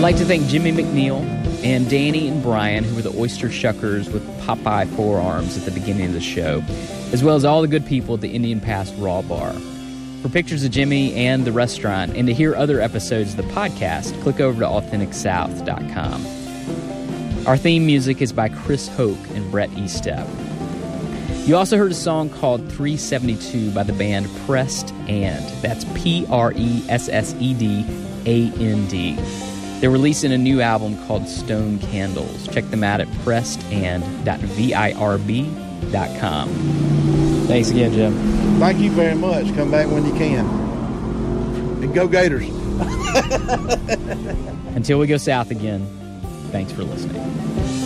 like to thank Jimmy McNeil and Danny and Brian, who were the oyster shuckers with Popeye forearms at the beginning of the show, as well as all the good people at the Indian Pass Raw Bar. For pictures of Jimmy and the restaurant, and to hear other episodes of the podcast, click over to AuthenticSouth.com. Our theme music is by Chris Hoke and Brett Estep. You also heard a song called 372 by the band Pressed And. That's Pressedand. They're releasing a new album called Stone Candles. Check them out at pressedand.virb.com. Thanks again, Jim. Thank you very much. Come back when you can. And go Gators. Until we go south again, thanks for listening.